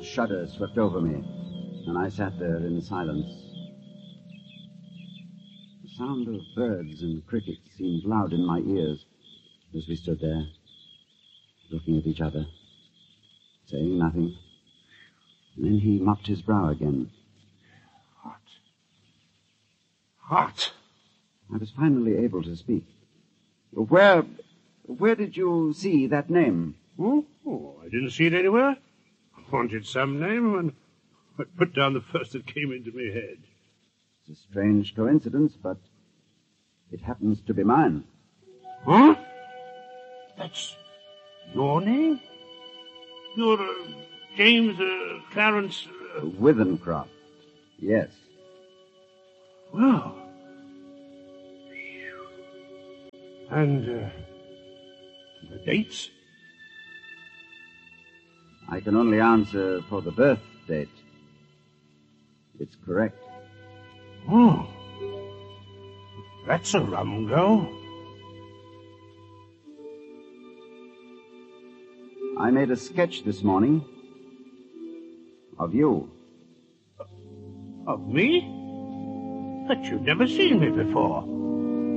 shudder swept over me, and I sat there in silence. The sound of birds and crickets seemed loud in my ears as we stood there, looking at each other, saying nothing. And then he mopped his brow again. Hot. I was finally able to speak. Where did you see that name? Oh, I didn't see it anywhere. I wanted some name, and I put down the first that came into my head. It's a strange coincidence, but it happens to be mine. Huh? That's your name? You're James Clarence... Withencroft, yes. Well... And the dates? I can only answer for the birth date. It's correct. Oh. That's a rum go. I made a sketch this morning of you. Of me? But you've never seen me before.